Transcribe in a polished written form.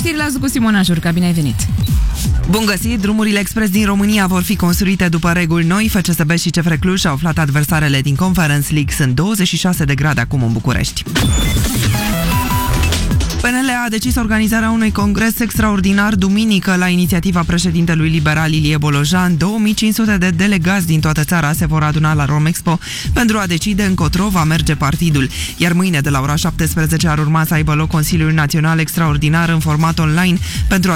știrile azi cu Simona Jurca, bine ai venit! Bun găsit! Drumurile expres din România vor fi construite după reguli noi. FCSB și CFR Cluj au aflat adversarele din Conference League. Sunt 26 de grade acum în București. PNL a decis organizarea unui congres extraordinar duminică la inițiativa președintelui liberal Ilie Bolojan. 2500 de delegați din toată țara se vor aduna la Romexpo pentru a decide încotro va merge partidul. Iar mâine de la ora 17 ar urma să aibă loc Consiliul Național Extraordinar în format online pentru